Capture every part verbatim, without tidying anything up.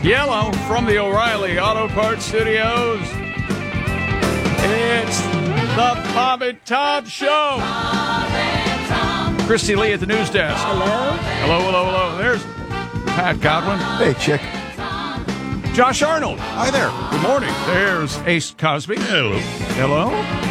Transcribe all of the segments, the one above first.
Yellow from the O'Reilly Auto Parts Studios. It's the Bob and Tom Show. Bob and Tom. Christy Lee at the news desk. Hello. Hello, hello, hello. There's Pat Godwin. Hey, chick. Josh Arnold. Hi there. Good morning. There's Ace Cosby. Hello. Hello.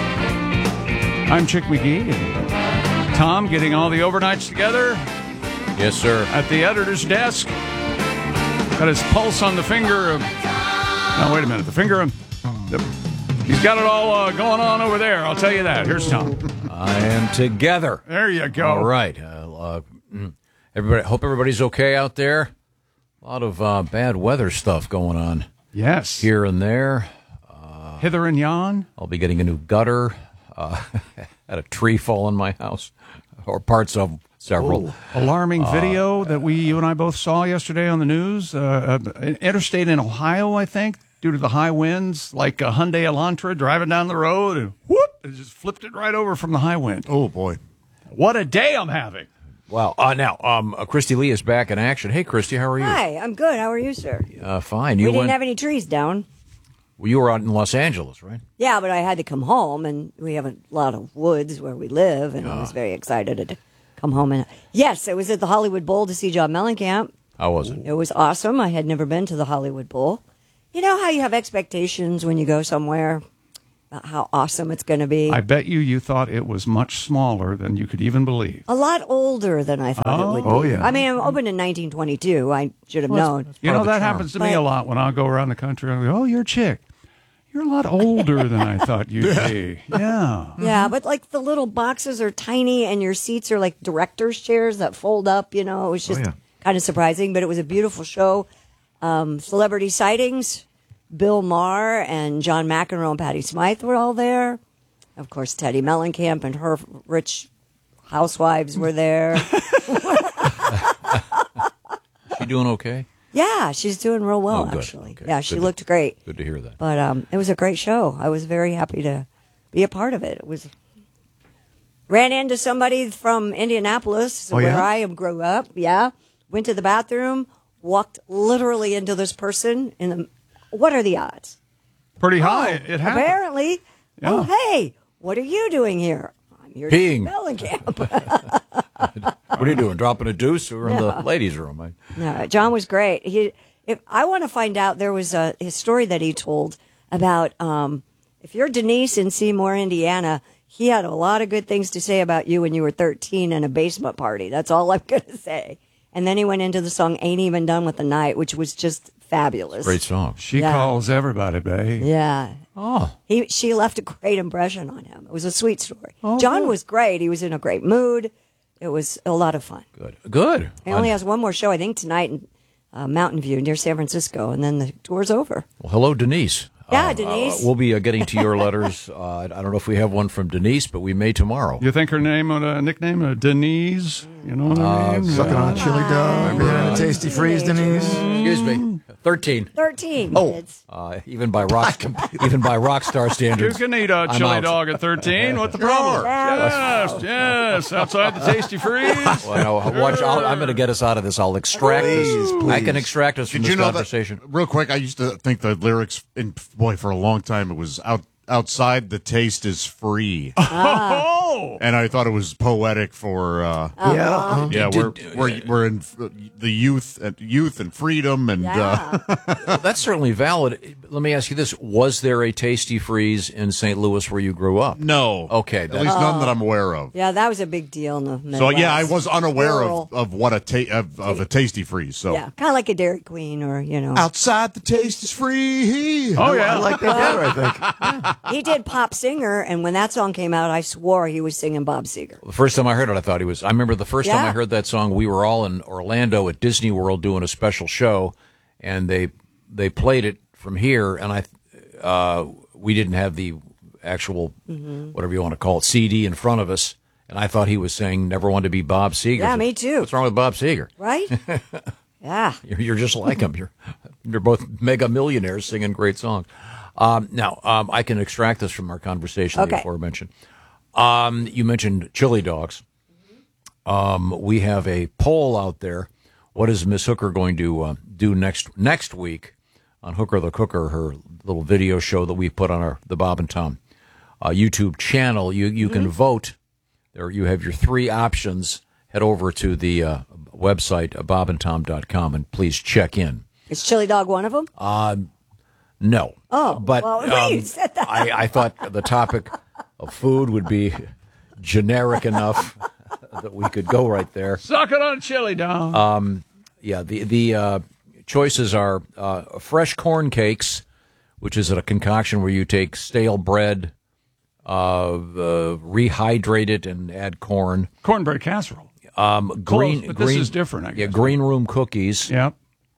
I'm Chick McGee. And Tom getting all the overnights together. Yes, sir. At the editor's desk. Got his pulse on the finger of... No, wait a minute. The finger of... The, he's got it all uh, going on over there. I'll tell you that. Here's Tom. I am together. There you go. All right. Uh, uh, everybody, hope everybody's okay out there. A lot of uh, bad weather stuff going on. Yes. Here and there. Uh, Hither and yon. I'll be getting a new gutter. Uh, had a tree fall in my house, or parts of several. Oh. Alarming video that we, you and I both saw yesterday on the news. Uh, uh, interstate in Ohio, I think, due to the high winds, like a Hyundai Elantra driving down the road, and whoop, it just flipped it right over from the high wind. Oh, boy. What a day I'm having. Wow. Uh, now, um, uh, Christy Lee is back in action. Hey, Christy, how are you? Hi, I'm good. How are you, sir? Uh, fine. We You didn't went, have any trees down. well, you were out in Los Angeles, right? Yeah, but I had to come home, and we have a lot of woods where we live, and I was very excited to come home. And yes, I was at the Hollywood Bowl to see John Mellencamp. How was it? It was awesome. I had never been to the Hollywood Bowl. You know how you have expectations when you go somewhere about how awesome it's going to be? I bet you you thought it was much smaller than you could even believe. A lot older than I thought Oh. it would be. Oh, yeah. I mean, I'm opened in nineteen twenty-two. I should have Well, known. You part know, of the that charm. happens to me But- a lot when I go around the country. I go, oh, you're a chick. You're a lot older than I thought you'd be. Yeah. Yeah, but like the little boxes are tiny and your seats are like director's chairs that fold up, you know. It was just yeah. kind of surprising, but it was a beautiful show. Um, celebrity sightings, Bill Maher and John McEnroe and Patty Smythe were all there. Of course, Teddy Mellencamp and her rich housewives were there. She doing okay? Yeah, she's doing real well, Oh, good. actually. Okay. Yeah, she Good to- looked great. Good to hear that. But um, it was a great show. I was very happy to be a part of it. It was ran into somebody from Indianapolis, Oh, where yeah? I grew up. Yeah, went to the bathroom, walked literally into this person. In the, what are the odds? Pretty high. It happened. Apparently. Yeah. Oh, hey, what are you doing here? I'm here Peeing. to Mellencamp. What are you doing? Dropping a deuce? We're in the ladies' room. I, No, John was great. He, if I want to find out, there was a his story that he told about um, if you're Denise in Seymour, Indiana. He had a lot of good things to say about you when you were thirteen in a basement party. That's all I'm going to say. And then he went into the song "Ain't Even Done with the Night," which was just fabulous. great song. She Yeah. calls everybody, babe. Yeah. Oh, He she left a great impression on him. It was a sweet story. Oh, John good. was great. He was in a great mood. It was a lot of fun. good. Good. He only I'm- has one more show, I think, tonight in uh, Mountain View near San Francisco, and then the tour's over. Well, hello, Denise. Yeah, Uh, Denise. uh, we'll be uh, getting to your letters. Uh, I don't know if we have one from Denise, but we may tomorrow. You think her name would a nickname, uh, Denise? You know what I mean? Sucking on a chili dog. Remember that tasty freeze, Denise? Excuse me. Thirteen. Thirteen Oh, kids. uh, even by rock, even by rock star You standards. can eat a I'm chili out. dog at thirteen. What the problem? Yes, yes. Outside the Tasty Freeze. Well, no, watch. I'll, I'm going to get us out of this. I'll extract Please, this. please. I can extract us from Did this you know conversation. that? Real quick, I used to think the lyrics, in boy, for a long time, it was out outside the taste is free, Oh, and I thought it was poetic for. Uh, Yeah. uh-huh. yeah, Did- we're, did- we're we're in f- the youth and youth and freedom, and uh, Yeah. Well, that's certainly valid. Let me ask you this: was there a Tasty Freeze in Saint Louis where you grew up? no, Okay, at then- least none that I'm aware of. yeah, that was a big deal in the Midwest. So yeah, I was unaware Rural. of, of what a ta- of, of a tasty freeze. So Yeah, kind of like a Dairy Queen or, you know. outside the taste is free. oh yeah. I like that better, I think. He did Pop Singer, and when that song came out, I swore he was singing Bob Seger. The first time I heard it, I thought he was. I remember the first time Yeah. I heard that song. We were all in Orlando at Disney World doing a special show, and they they played it from here, and I uh, we didn't have the actual whatever you want to call it C D in front of us, and I thought he was saying "Never Want to Be Bob Seger." Yeah, me too. What's wrong with Bob Seger? Right? Yeah. You're, you're just like him. You're you're both mega millionaires singing great songs. Um, now, um, I can extract this from our conversation Okay. before mentioned. Um, you mentioned chili dogs. Um, we have a poll out there. What is Miss Hooker going to uh, do next next week on Hooker the Cooker, her little video show that we put on our the Bob and Tom uh, YouTube channel. You you mm-hmm. can vote. There you have your three options. Head over to the uh, website, uh, bob and tom dot com, and please check in. Is chili dog one of them? Uh, no. Oh, but well, um, you said that. I, I thought the topic of food would be generic enough that we could go right there. Suck it on chili dog. Um, yeah, the, the uh, choices are uh, fresh corn cakes, which is a concoction where you take stale bread, Uh, uh, rehydrate it and add corn. Cornbread casserole. Um, green, Close, but green, this is different, I guess. Yeah, green room cookies. Yep.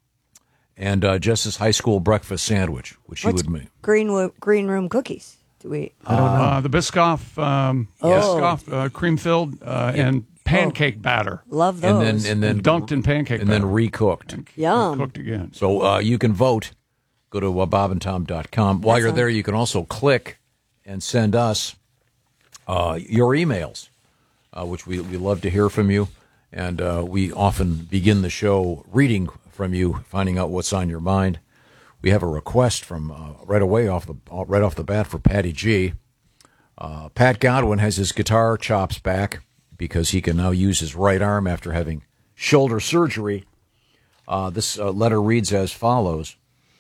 And uh, Jess's high school breakfast sandwich, which What's you would make. Green, wo- green room cookies. Do we? I don't know. Uh, the Biscoff, um, Oh. Biscoff uh, cream filled uh, and pancake batter. Love And those. then, and then And dunked in pancake and batter. then recooked. And Yum. Cooked again. So uh, you can vote. Go to uh, bob and tom dot com. While That's you're all. there, you can also click and send us uh, your emails, uh, which we, we love to hear from you. And uh, we often begin the show reading from you, finding out what's on your mind. We have a request from uh, right away off the uh, right off the bat for Patty G. Uh, Pat Godwin has his guitar chops back because he can now use his right arm after having shoulder surgery. Uh, this uh, letter reads as follows.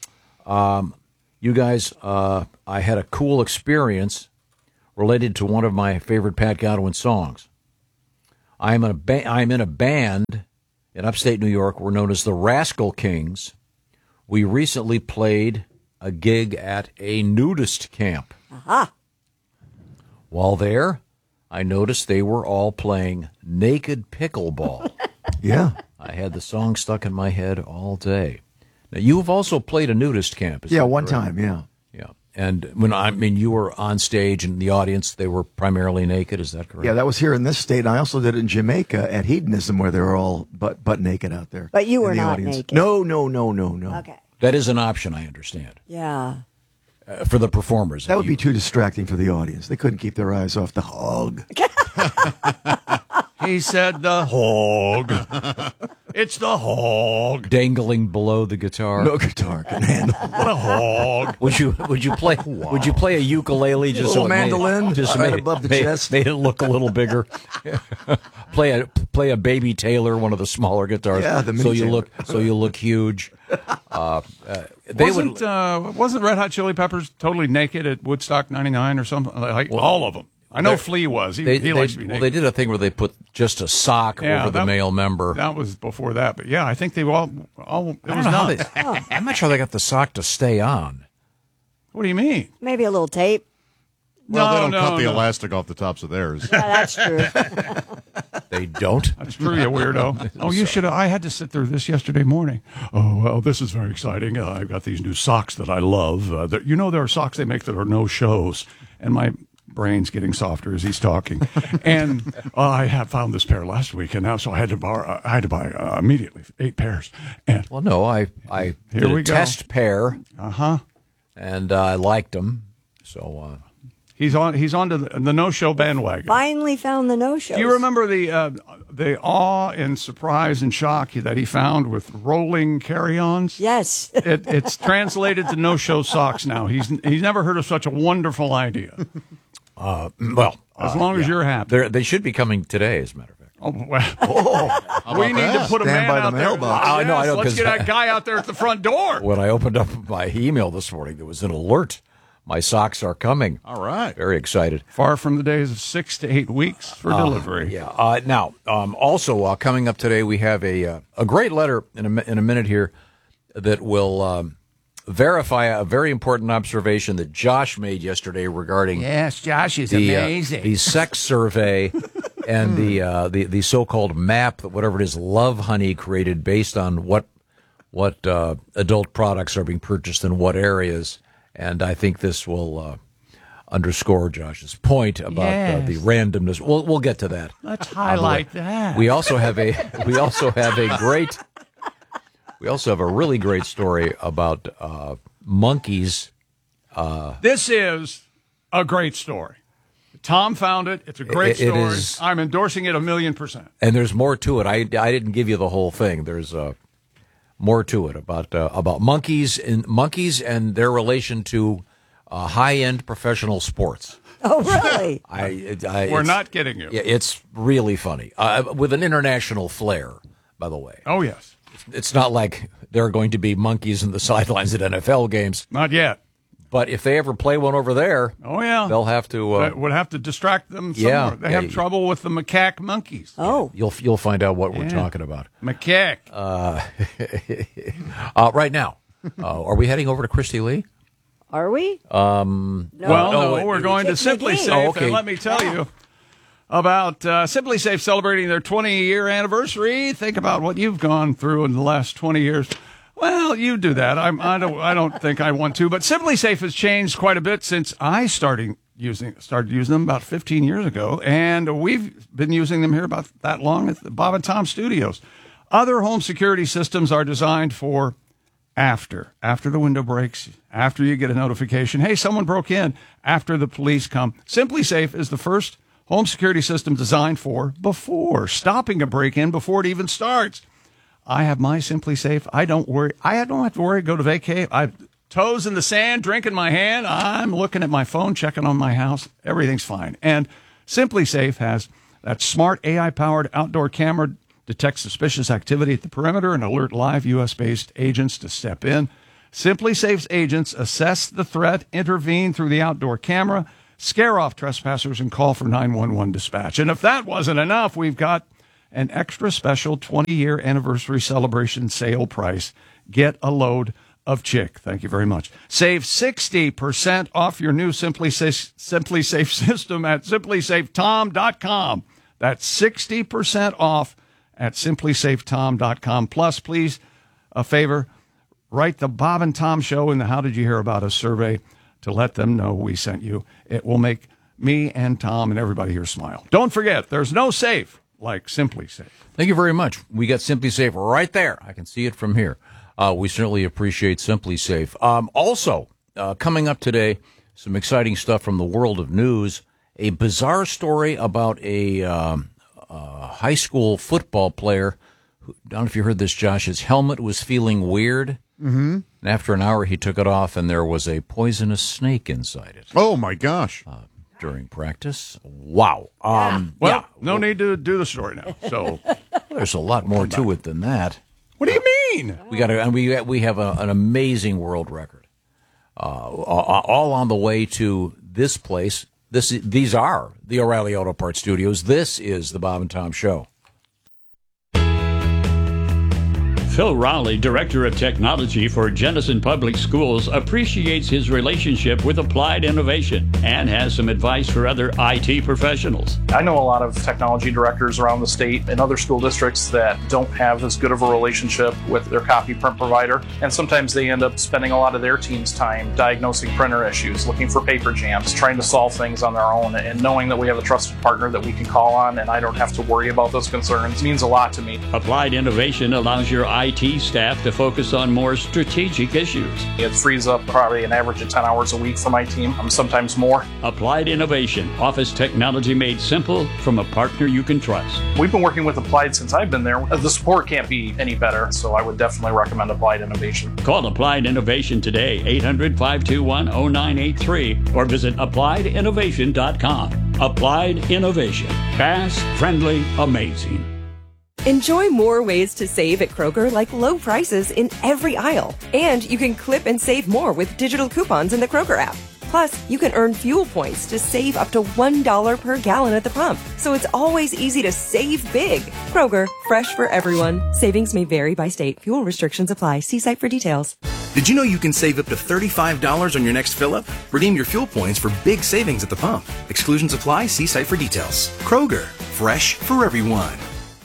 Um, you guys, uh, I had a cool experience related to one of my favorite Pat Godwin songs. I'm in a ba- I'm in a band in upstate New York. We're known as the Rascal Kings. We recently played a gig at a nudist camp. Aha. While there, I noticed they were all playing naked pickleball. Yeah. I had the song stuck in my head all day. Now, you've also played a nudist camp. Is Yeah, that one correct? time, yeah. Yeah. And when I mean, you were on stage and the audience, they were primarily naked. Is that correct? Yeah, that was here in this state. And I also did it in Jamaica at Hedonism where they were all butt, butt naked out there. But you in were the not audience. naked. No, no, no, no, no. Okay. That is an option, I understand, Yeah. uh, for the performers. That would You- be too distracting for the audience. They couldn't keep their eyes off the hog. He said the hog. It's the hog. dangling below the guitar. No guitar can handle. What a hog. Would you would you play would you play a ukulele just so Little it made- mandolin just right made, above the made, chest. made it look a little bigger? play a play a Baby Taylor, one of the smaller guitars. Yeah, the mini so you Taylor. look so you look huge. Uh, uh, they wasn't would. uh, wasn't Red Hot Chili Peppers totally naked at Woodstock ninety-nine or something? Like all of them. I know Flea was. He, They, he they, likes to be well, naked. they did a thing where they put just a sock Yeah, over the that- male member. That was before that, but yeah, I think they all. all it I was don't know how nuts. they, I'm not sure they got the sock to stay on. What do you mean? Maybe a little tape. Well, they No, don't no, cut the no. elastic off the tops of theirs. Yeah, that's true. They don't. That's true, you weirdo. Oh, you should have. I had to sit through this yesterday morning. Oh, well, this is very exciting. Uh, I've got these new socks that I love. Uh, that- you know, there are socks they make that are no shows. And my brain's getting softer as he's talking. And uh, I have found this pair last week, and now so I had to borrow. I had to buy uh, immediately eight pairs. And Well, no, I I Here did we a go. test pair uh huh. and uh, I liked them. So uh, He's on. He's on to the, the no-show bandwagon. Finally found the no-shows. Do you remember the uh, the awe and surprise and shock that he found with rolling carry-ons? Yes. It, it's translated to no-show socks now. He's he's never heard of such a wonderful idea. uh, well, As uh, long as yeah. you're happy. They're, they should be coming today, as a matter of fact. Oh, well. we need that? to put a Stand man by the out there. mailbox. I know, I Yes, know, let's 'cause get I- that guy out there at the front door. When I opened up my email this morning, there was an alert. My socks are coming. All right. Very excited. Far from the days of six to eight weeks for delivery. Yeah. Uh, now, um, also uh, coming up today, we have a uh, a great letter in a, mi- in a minute here that will um, verify a very important observation that Josh made yesterday regarding Yes, Josh is the uh, the sex survey and the uh, the the so-called map that whatever it is, Love Honey created based on what what uh, adult products are being purchased in what areas. And I think this will uh, underscore Josh's point about uh, the Yes. randomness. We'll we'll get to that. Let's highlight that. We also have a we also have a great we also have a really great story about uh, monkeys. This is a great story. Tom found it. It's a great It- it story. is- I'm endorsing it a million percent. And there's more to it. I, I didn't give you the whole thing. There's uh, more to it about uh, about monkeys and monkeys and their relation to uh, high-end professional sports. Oh, really? I, I We're it's- not kidding you. Yeah, it's really funny uh, with an international flair, by the way. Oh, yes. It's not like there are going to be monkeys in the sidelines at N F L games, Not yet. but if they ever play one over there, Oh, yeah. they'll have to. Uh, That would have to distract them somewhere. Yeah, They yeah, have you- trouble with the macaque monkeys. Oh, you'll you'll find out what we're Yeah. talking about Macaque. uh, right now. Uh, are we heading over to Christy Lee? are we? Um, No. well, no, no, it- we're going to Kick Simply McGee. Safe. Oh, okay. And let me tell you about uh, Simply Safe celebrating their twenty-year anniversary. Think about what you've gone through in the last twenty years. Well, you do that. I'm, I don't. I don't think I want to. But Simply Safe has changed quite a bit since I started using started using them about fifteen years ago, and we've been using them here about that long at the Bob and Tom Studios. Other home security systems are designed for after after the window breaks, after you get a notification, hey, someone broke in, after the police come. Simply Safe is the first home security system designed for before, stopping a break-in before it even starts. I have my Simply Safe. I don't worry. I don't have to worry. Go to vacay. I toes in the sand, drink in my hand. I'm looking at my phone, checking on my house. Everything's fine. And Simply Safe has that smart A I-powered outdoor camera, detects suspicious activity at the perimeter and alert live U S-based agents to step in. Simply Safe's agents assess the threat, intervene through the outdoor camera, scare off trespassers, and call for nine one one dispatch. And if that wasn't enough, we've got an extra special twenty-year anniversary celebration sale price. Get a load of Chick. Thank you very much. Save sixty percent off your new Simply Safe, Simply Safe system at simply safe tom dot com. That's sixty percent off at simply safe tom dot com. Plus, please, a favor, write the Bob and Tom Show in the How Did You Hear About Us survey to let them know we sent you. It will make me and Tom and everybody here smile. Don't forget, there's no safe like Simply Safe. Thank you very much. We got Simply Safe right there. I can see it from here. Uh, we certainly appreciate Simply Safe. Um, also, uh, coming up today, some exciting stuff from the world of news. A bizarre story about a um, uh, high school football player. Who, I don't know if you heard this, Josh. His helmet was feeling weird. Mm-hmm. And after an hour, he took it off, and there was a poisonous snake inside it. Oh, my gosh. Uh, during practice. Wow. Um, Well, yeah. no need to do the story now. So, There's a lot more to it than that. what do you mean? We got, and we we have a, an amazing world record, uh, all on the way to this place. This these are the O'Reilly Auto Parts Studios. This is the Bob and Tom Show. Phil Rowley, Director of Technology for Jenison Public Schools, appreciates his relationship with Applied Innovation and has some advice for other I T professionals. I know a lot of technology directors around the state and other school districts that don't have as good of a relationship with their copy print provider, and sometimes they end up spending a lot of their team's time diagnosing printer issues, looking for paper jams, trying to solve things on their own, and knowing that we have a trusted partner that we can call on and I don't have to worry about those concerns means a lot to me. Applied Innovation allows your I T staff to focus on more strategic issues. It frees up probably an average of ten hours a week for my team, um, sometimes more. Applied Innovation, office technology made simple from a partner you can trust. We've been working with Applied since I've been there. The support can't be any better, so I would definitely recommend Applied Innovation. Call Applied Innovation today, eight hundred, five two one, zero nine eight three, or visit applied innovation dot com. Applied Innovation. Fast, friendly, amazing. Enjoy more ways to save at Kroger, like low prices in every aisle. And you can clip and save more with digital coupons in the Kroger app. Plus, you can earn fuel points to save up to one dollar per gallon at the pump. So it's always easy to save big. Kroger, fresh for everyone. Savings may vary by state. Fuel restrictions apply. See site for details. Did you know you can save up to thirty-five dollars on your next fill-up? Redeem your fuel points for big savings at the pump. Exclusions apply. See site for details. Kroger, fresh for everyone.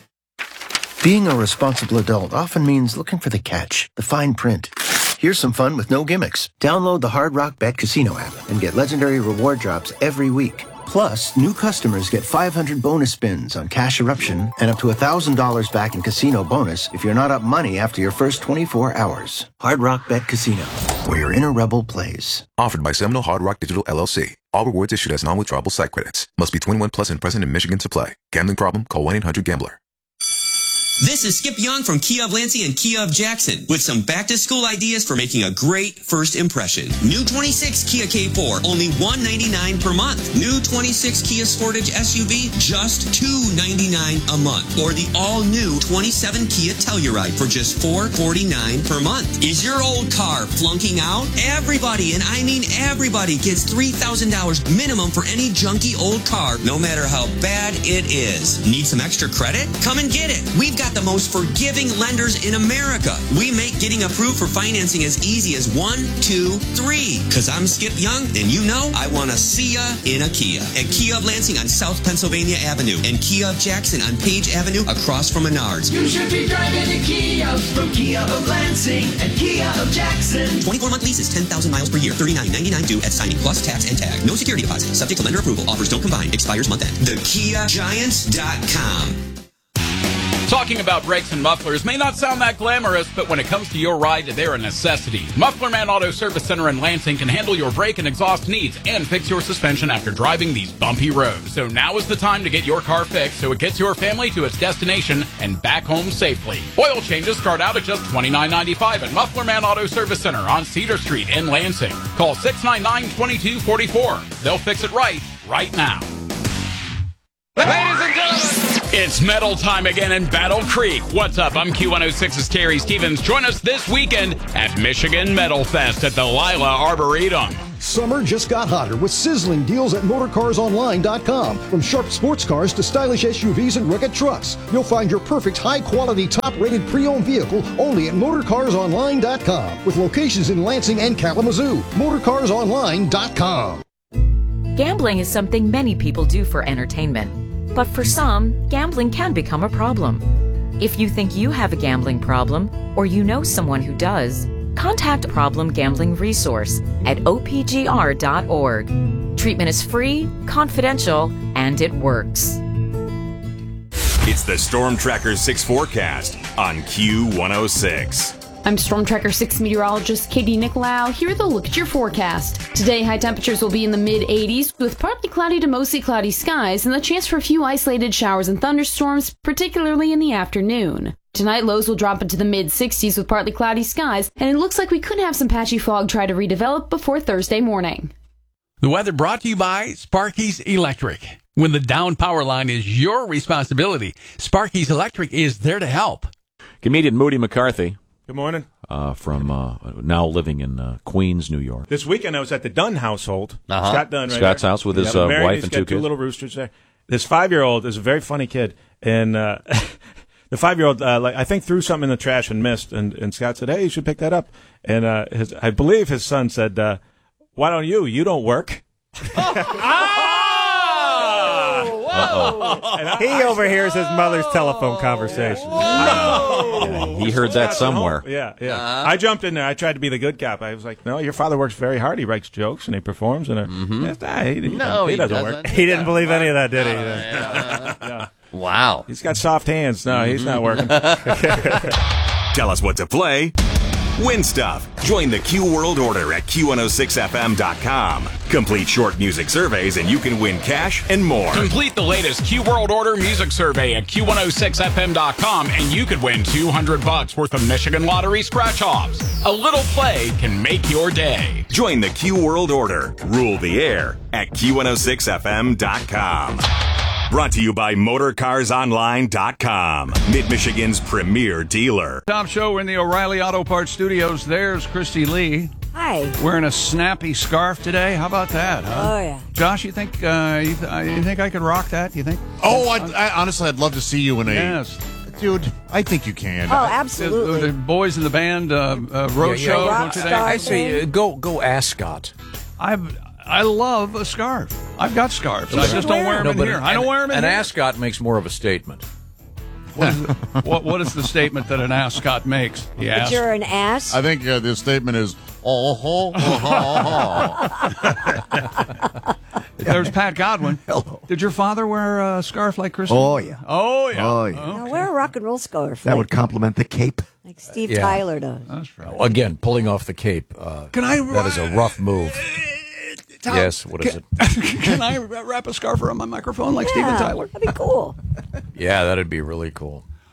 Being a responsible adult often means looking for the catch, the fine print. Here's some fun with no gimmicks. Download the Hard Rock Bet Casino app and get legendary reward drops every week. Plus, new customers get five hundred bonus spins on Cash Eruption and up to one thousand dollars back in casino bonus if you're not up money after your first twenty-four hours. Hard Rock Bet Casino, where your inner rebel plays. Offered by Seminole Hard Rock Digital L L C. All rewards issued as non-withdrawable site credits. Must be twenty-one plus and present in Michigan to play. Gambling problem? Call one eight hundred gambler. This is Skip Young from Kia of Lansing and Kia of Jackson with some back-to-school ideas for making a great first impression. New twenty-six Kia K four, only one hundred ninety-nine dollars per month. New twenty-six Kia Sportage S U V, just two hundred ninety-nine dollars a month. Or the all-new twenty-seven Kia Telluride for just four hundred forty-nine dollars per month. Is your old car flunking out? Everybody, and I mean everybody, gets three thousand dollars minimum for any junky old car, no matter how bad it is. Need some extra credit? Come and get it. We've got the most forgiving lenders in America. We make getting approved for financing as easy as one, two, three. Cause I'm Skip Young, and you know I want to see ya in a Kia. At Kia of Lansing on South Pennsylvania Avenue and Kia of Jackson on Page Avenue across from Menards. You should be driving a Kia from Kia of Lansing and Kia of Jackson. twenty-four month leases, ten thousand miles per year, thirty-nine ninety-nine due at signing plus tax and tag. No security deposit. Subject to lender approval. Offers don't combine. Expires month end. the kia giants dot com. Talking about brakes and mufflers may not sound that glamorous, but when it comes to your ride, they're a necessity. Muffler Man Auto Service Center in Lansing can handle your brake and exhaust needs and fix your suspension after driving these bumpy roads. So now is the time to get your car fixed so it gets your family to its destination and back home safely. Oil changes start out at just twenty-nine ninety-five at Muffler Man Auto Service Center on Cedar Street in Lansing. Call six nine nine, two two four four. They'll fix it right, right now. Ladies and gentlemen, it's metal time again in Battle Creek. What's up? I'm Q one oh six's Terry Stevens. Join us this weekend at Michigan Metal Fest at the Lila Arboretum. Summer just got hotter with sizzling deals at motorcars online dot com. From sharp sports cars to stylish S U Vs and rugged trucks, you'll find your perfect high-quality, top-rated pre-owned vehicle only at motorcars online dot com. With locations in Lansing and Kalamazoo. motorcars online dot com. Gambling is something many people do for entertainment. But for some, gambling can become a problem. If you think you have a gambling problem, or you know someone who does, contact Problem Gambling Resource at O P G R dot org. Treatment is free, confidential, and it works. It's the Storm Tracker six forecast on Q one oh six. I'm Storm Tracker six meteorologist Katie Nicolau. Here with a look at your forecast. Today, high temperatures will be in the mid eighties with partly cloudy to mostly cloudy skies and the chance for a few isolated showers and thunderstorms, particularly in the afternoon. Tonight, lows will drop into the mid sixties with partly cloudy skies, and it looks like we could have some patchy fog try to redevelop before Thursday morning. The weather brought to you by Sparky's Electric. When the down power line is your responsibility, Sparky's Electric is there to help. Comedian Moody McCarthy. Good morning. Uh, from uh, now living in uh, Queens, New York. This weekend I was at the Dunn household. Uh-huh. Scott Dunn, right Scott's there. house with his yeah, uh, married, wife he's and got two two kids. little roosters there. This five-year-old is a very funny kid, and uh, the five-year-old, uh, like I think, threw something in the trash and missed. And, and Scott said, "Hey, you should pick that up." And uh, his, I believe his son said, uh, "Why don't you? You don't work." And he overhears his mother's telephone conversation. Yeah, he heard that somewhere. Yeah, yeah. Uh-huh. I jumped in there. I tried to be the good cop. I was like, "No, your father works very hard. He writes jokes and he performs." And mm-hmm. nah, he, he, no, he, he doesn't, doesn't. work. He didn't believe No, any of that, did he? no, yeah. Yeah. Wow. He's got soft hands. No, he's not working. Tell us what to play. Win stuff. Join the Q World Order at Q one oh six F M dot com. Complete short music surveys and you can win cash and more. Complete the latest Q World Order music survey at Q one oh six F M dot com and you could win two hundred bucks worth of Michigan Lottery scratch-offs. A little play can make your day. Join the Q World Order. Rule the air at Q one oh six F M dot com. Brought to you by motorcars online dot com, Mid-Michigan's premier dealer. Top show in the O'Reilly Auto Parts Studios. There's Christy Lee. Hi. Wearing a snappy scarf today. How about that, huh? Oh, yeah. Josh, you think uh, you, th- you think I could rock that? You think? Oh, I, I honestly, I'd love to see you in a. Yes. Dude, I think you can. Oh, absolutely. The, the boys in the band uh, uh, road Yeah, yeah, show. yeah. don't you think? I say uh, go go ask Scott. I've, I love a scarf. I've got scarves. I just don't wear them No, in but here. an, I don't wear them in an here. An ascot makes more of a statement. What is, the, what, what is the statement that an ascot makes? He That asked. you're an ass? I think uh, the statement is, oh, ho, ho, ho. There's Pat Godwin. Hello. Did your father wear a scarf like Christy? Oh, yeah. Oh, yeah. Oh, yeah. Now wear a rock and roll scarf. That like, would complement the cape. like Steve Yeah. Tyler does. That's right. Again, pulling off the cape. Uh, Can I- That is a rough move. Tom, Yes, what is can, it? Can I wrap a scarf around my microphone like Yeah, Steven Tyler? That'd be cool. Yeah, that'd be really cool.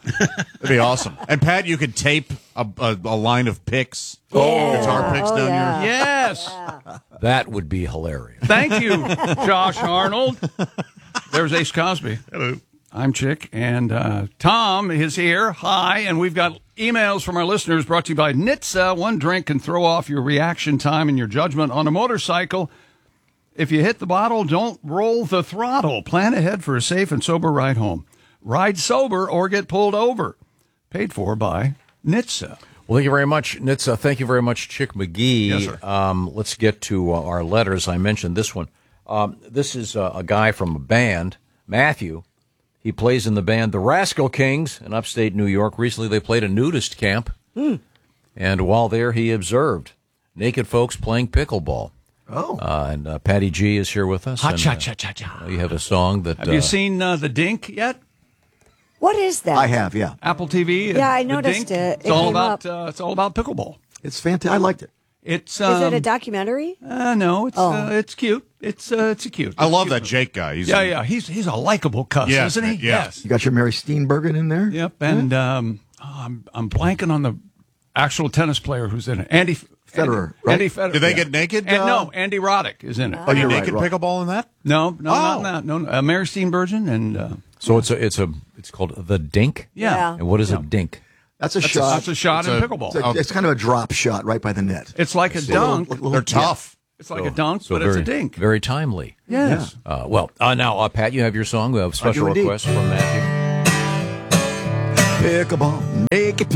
That'd be awesome. And Pat, you could tape a, a, a line of picks, Yeah. guitar picks Oh, down yeah. your. Yes. That would be hilarious. Thank you, Josh Arnold. There's Ace Cosby. Hello. I'm Chick, and uh, Tom is here. Hi, and we've got emails from our listeners brought to you by N H T S A. One drink can throw off your reaction time and your judgment on a motorcycle. If you hit the bottle, don't roll the throttle. Plan ahead for a safe and sober ride home. Ride sober or get pulled over. Paid for by N H T S A. Well, thank you very much, N H T S A. Thank you very much, Chick McGee. Yes, sir. Um, let's get to uh, our letters. I mentioned this one. Um, this is uh, a guy from a band, Matthew. He plays in the band The Rascal Kings in upstate New York. Recently, they played a nudist camp. Hmm. And while there, he observed naked folks playing pickleball. Oh. Uh, and uh, Patty G is here with us. Ha, and, cha, uh, cha, cha, cha. You have a song that... Have you uh, seen uh, The Dink yet? What is that? I have, yeah. Apple T V? Yeah, I The noticed Dink? it. It's It all came about up. uh, it's all about pickleball. It's fantastic. I liked it. It's Is um, it a documentary? uh, no, it's Oh. uh, it's cute. It's uh, it's a cute. I it's love cute. that Jake guy. He's Yeah, yeah. He's he's a likable cuss, Yes, isn't he? yeah. Yes. You got your Mary Steenburgen in there? Yep. And um, oh, I'm I'm blanking on the actual tennis player who's in it. Andy Federer, Andy, right? Andy Federer. Did they yeah. get naked? And, uh, no, Andy Roddick is in it. Oh, you you're right, naked right. pickleball in that? No, no, not Oh. in that. No, no. Uh, Mary Steenburgen and uh, So it's a, it's a, it's called The Dink? yeah. Yeah. And what is Yeah. a dink? That's a That's a, shot. that's a shot It's in a- pickleball. It's, a- it's kind of a drop shot right by the net. It's like a dunk. little- They're tough. It's like a dunk, So but very, it's a dink. Very timely. Yes. Uh, well, uh, now, uh, Pat, you have your song. We have a special do indeed. request from Matthew. Pickleball, naked